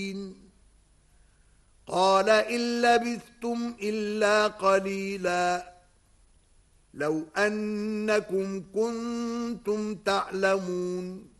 قال إن لبثتم إلا قليلا لو أنكم كنتم تعلمون